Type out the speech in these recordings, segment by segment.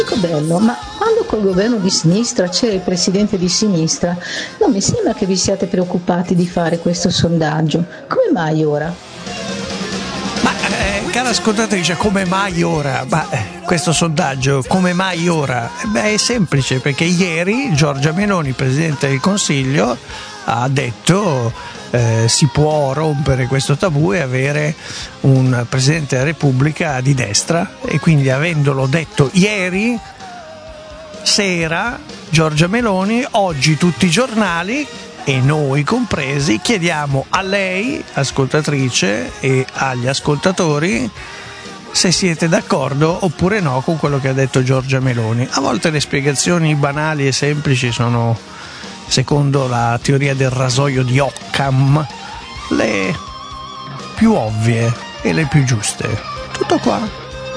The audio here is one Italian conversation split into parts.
Dico bello, ma quando col governo di sinistra c'era il presidente di sinistra, non mi sembra che vi siate preoccupati di fare questo sondaggio. Come mai ora? Ma cara ascoltatrice, come mai ora? Questo sondaggio, come mai ora? È semplice, perché ieri Giorgia Meloni, Presidente del Consiglio, ha detto si può rompere questo tabù e avere un Presidente della Repubblica di destra, e quindi, avendolo detto ieri sera Giorgia Meloni, oggi tutti i giornali e noi compresi chiediamo a lei, ascoltatrice, e agli ascoltatori se siete d'accordo oppure no con quello che ha detto Giorgia Meloni. A volte le spiegazioni banali e semplici sono, secondo la teoria del rasoio di Occam, le più ovvie e le più giuste. Tutto qua.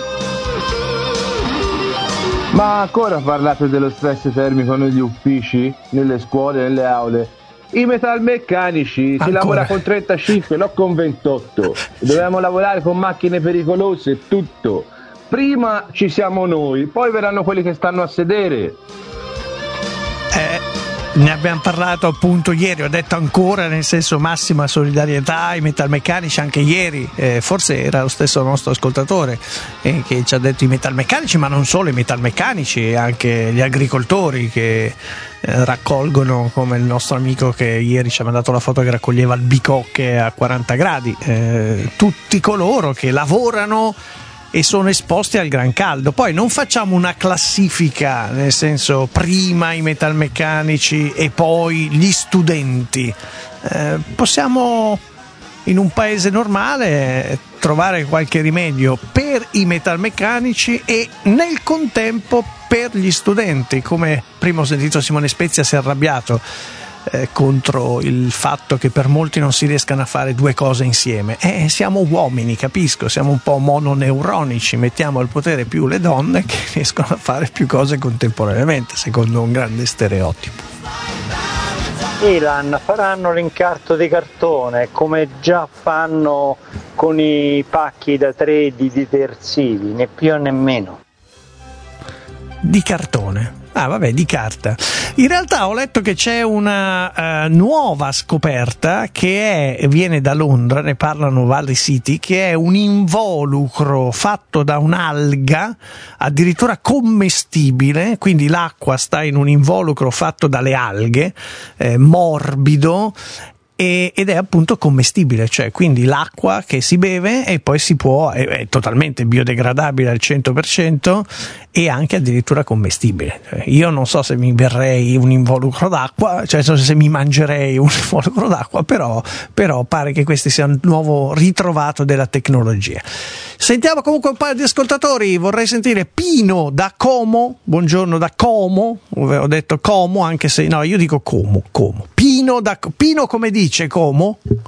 Ma ancora parlate dello stress termico negli uffici, nelle scuole, nelle aule? I metalmeccanici si lavora con 35, non con 28. Dobbiamo lavorare con macchine pericolose e tutto. Prima ci siamo noi, poi verranno quelli che stanno a sedere. Ne abbiamo parlato appunto ieri, ho detto ancora, nel senso, massima solidarietà ai metalmeccanici. Anche ieri forse era lo stesso nostro ascoltatore che ci ha detto i metalmeccanici, ma non solo i metalmeccanici, anche gli agricoltori che raccolgono, come il nostro amico che ieri ci ha mandato la foto che raccoglieva albicocche a 40 gradi, tutti coloro che lavorano e sono esposti al gran caldo. Poi non facciamo una classifica, nel senso, prima i metalmeccanici e poi gli studenti. Possiamo, in un paese normale, trovare qualche rimedio per i metalmeccanici e nel contempo per gli studenti. Come prima ho sentito Simone Spezia si è arrabbiato contro il fatto che per molti non si riescano a fare due cose insieme. Siamo uomini, capisco, siamo un po' mononeuronici, mettiamo al potere più le donne che riescono a fare più cose contemporaneamente, secondo un grande stereotipo. Ilan, faranno l'incarto di cartone come già fanno con i pacchi da 3 di detersivi, né più né meno. Di cartone? Ah, vabbè, di carta. In realtà ho letto che c'è una nuova scoperta che viene da Londra, ne parlano vari siti, che è un involucro fatto da un'alga, addirittura commestibile, quindi l'acqua sta in un involucro fatto dalle alghe, morbido, ed è appunto commestibile, cioè quindi l'acqua che si beve e poi si può, è totalmente biodegradabile al 100% e anche addirittura commestibile. Io non so se mi berrei un involucro d'acqua, cioè se mi mangerei un involucro d'acqua, però pare che questo sia un nuovo ritrovato della tecnologia. Sentiamo comunque un paio di ascoltatori. Vorrei sentire Pino da Como. Buongiorno da Como. Ho detto Como, anche se no, io dico Como. Pino come dice Como?